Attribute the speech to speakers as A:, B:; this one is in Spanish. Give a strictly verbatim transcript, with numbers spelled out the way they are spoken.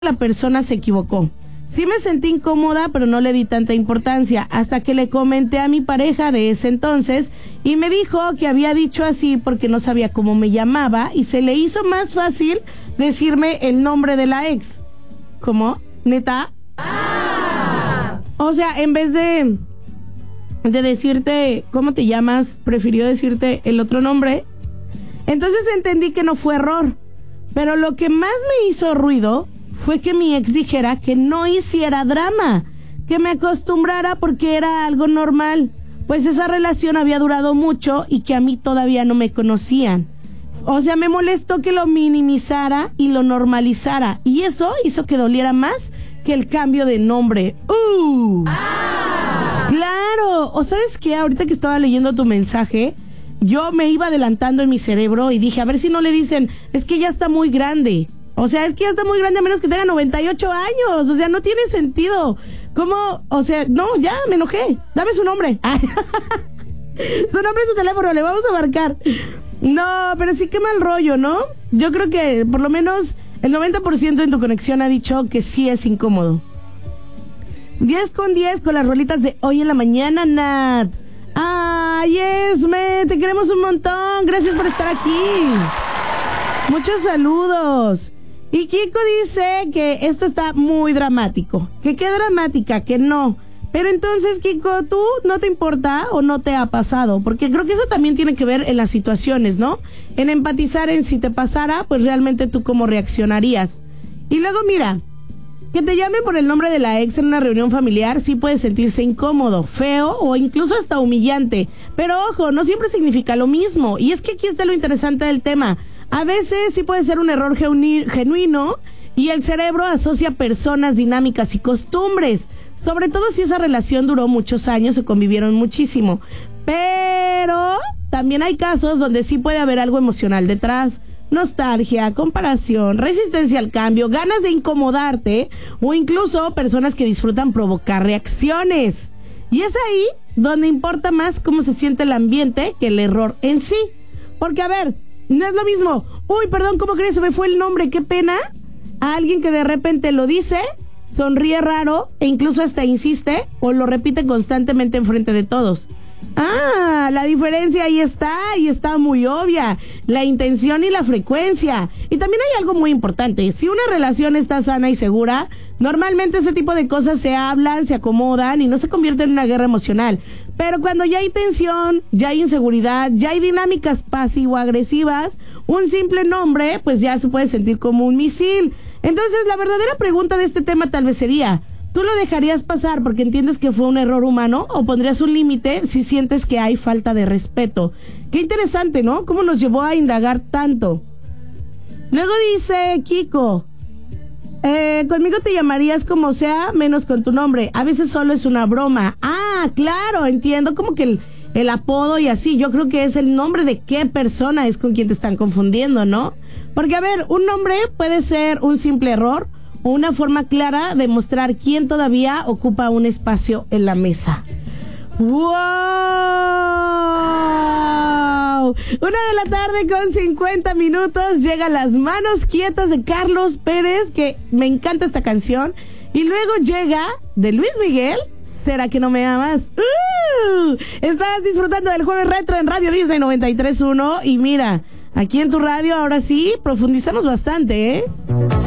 A: la persona se equivocó. Sí me sentí incómoda, pero no le di tanta importancia, hasta que le comenté a mi pareja de ese entonces y me dijo que había dicho así porque no sabía cómo me llamaba y se le hizo más fácil decirme el nombre de la ex. ¿Cómo? ¿Neta? ¡Ah! O sea, en vez de, de decirte cómo te llamas, prefirió decirte el otro nombre. Entonces entendí que no fue error, pero lo que más me hizo ruido fue que mi ex dijera que no hiciera drama, que me acostumbrara porque era algo normal, pues esa relación había durado mucho y que a mí todavía no me conocían. O sea, me molestó que lo minimizara y lo normalizara, y eso hizo que doliera más que el cambio de nombre. ¡Uh! ¡Ah! ¡Claro! ¿O sabes qué? Ahorita que estaba leyendo tu mensaje, yo me iba adelantando en mi cerebro y dije, a ver si no le dicen, es que ya está muy grande. O sea, es que ya está muy grande a menos que tenga noventa y ocho años. O sea, no tiene sentido. ¿Cómo? O sea, no, ya me enojé. Dame su nombre. Su nombre y su teléfono, le vamos a marcar. No, pero sí, qué mal rollo, ¿no? Yo creo que por lo menos el noventa por ciento en tu conexión ha dicho que sí es incómodo. diez con diez con las rolitas de hoy en la mañana, Nat. Ay, Esme, te queremos un montón. Gracias por estar aquí. Muchos saludos. Y Kiko dice que esto está muy dramático. Que qué dramática, que no. Pero entonces, Kiko, ¿tú no te importa o no te ha pasado? Porque creo que eso también tiene que ver en las situaciones, ¿no? En empatizar en si te pasara, pues realmente tú cómo reaccionarías. Y luego, mira, que te llamen por el nombre de la ex en una reunión familiar sí puede sentirse incómodo, feo o incluso hasta humillante. Pero ojo, no siempre significa lo mismo. Y es que aquí está lo interesante del tema. A veces sí puede ser un error genuino y el cerebro asocia personas, dinámicas y costumbres, sobre todo si esa relación duró muchos años o convivieron muchísimo. Pero también hay casos donde sí puede haber algo emocional detrás, nostalgia, comparación, resistencia al cambio, ganas de incomodarte o incluso personas que disfrutan provocar reacciones. Y es ahí donde importa más cómo se siente el ambiente que el error en sí. Porque a ver, no es lo mismo, uy, perdón, ¿cómo crees? Se me fue el nombre, qué pena, a alguien que de repente lo dice, sonríe raro e incluso hasta insiste o lo repite constantemente enfrente de todos. Ah, la diferencia ahí está, y está muy obvia, la intención y la frecuencia. Y también hay algo muy importante, si una relación está sana y segura, normalmente ese tipo de cosas se hablan, se acomodan y no se convierten en una guerra emocional. Pero cuando ya hay tensión, ya hay inseguridad, ya hay dinámicas pasivo-agresivas, un simple nombre pues ya se puede sentir como un misil. Entonces la verdadera pregunta de este tema tal vez sería, ¿tú lo dejarías pasar porque entiendes que fue un error humano o pondrías un límite si sientes que hay falta de respeto? Qué interesante, ¿no? ¿Cómo nos llevó a indagar tanto? Luego dice Kiko, eh, conmigo te llamarías como sea, menos con tu nombre. A veces solo es una broma. Ah, claro, entiendo, como que el, el apodo y así. Yo creo que es el nombre de qué persona es con quien te están confundiendo, ¿no? Porque, a ver, un nombre puede ser un simple error o una forma clara de mostrar quién todavía ocupa un espacio en la mesa. ¡Wow! Una de la tarde con cincuenta minutos. Llega Las Manos Quietas de Carlos Pérez, que me encanta esta canción. Y luego llega de Luis Miguel, ¿Será que no me amas? ¡Uh! Estás disfrutando del Jueves Retro en Radio Disney noventa y tres punto uno. Y mira, aquí en tu radio ahora sí profundizamos bastante, ¿eh?